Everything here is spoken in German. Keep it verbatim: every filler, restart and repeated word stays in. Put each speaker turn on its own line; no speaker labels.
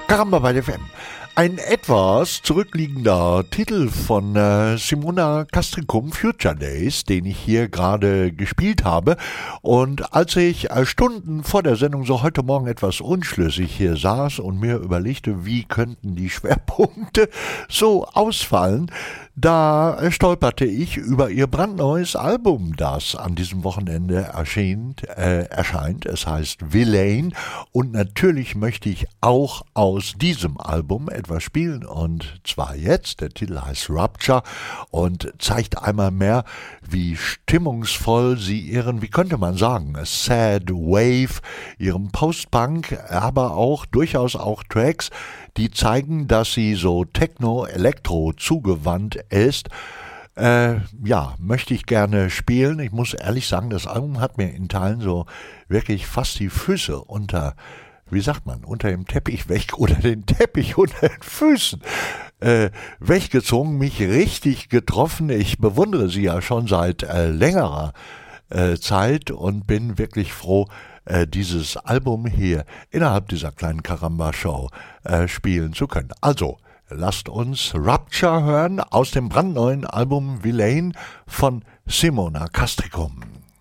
Caramba bei F M. Ein etwas zurückliegender Titel von äh, Simona Castricum, Future Days, den ich hier gerade gespielt habe. Und als ich äh, Stunden vor der Sendung so heute Morgen etwas unschlüssig hier saß und mir überlegte, wie könnten die Schwerpunkte so ausfallen, da äh, stolperte ich über ihr brandneues Album, das an diesem Wochenende erscheint. Äh, erscheint. Es heißt Villain. Und natürlich möchte ich auch aus diesem Album etwas spielen, und zwar jetzt. Der Titel heißt Rupture und zeigt einmal mehr, wie stimmungsvoll sie ihren, wie könnte man sagen, Sad Wave, ihrem Post-Punk, aber auch durchaus auch Tracks, die zeigen, dass sie so Techno-Elektro zugewandt ist. Äh, ja, möchte ich gerne spielen. Ich muss ehrlich sagen, das Album hat mir in Teilen so wirklich fast die Füße unter, wie sagt man, unter dem Teppich weg oder den Teppich unter den Füßen äh, weggezogen, mich richtig getroffen. Ich bewundere sie ja schon seit äh, längerer äh, Zeit und bin wirklich froh, äh, dieses Album hier innerhalb dieser kleinen Caramba-Show äh, spielen zu können. Also, lasst uns Rupture hören aus dem brandneuen Album Villain von Simona Castricum.